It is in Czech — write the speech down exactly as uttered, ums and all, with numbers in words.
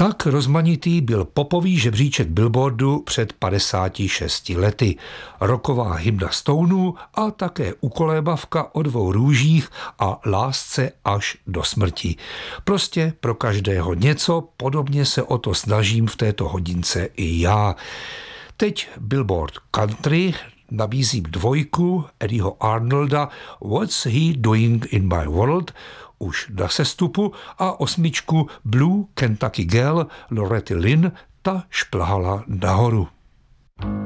Tak rozmanitý byl popový žebříček Billboardu před padesáti šesti lety. Rocková hymna Stoneů a také ukolébavka o dvou růžích a lásce až do smrti. Prostě pro každého něco, podobně se o to snažím v této hodince i já. Teď Billboard Country, nabízím dvojku Eddieho Arnolda What's He Doing in My World, už na sestupu, a osmičku Blue Kentucky Girl Loretta Lynn, ta šplhala nahoru.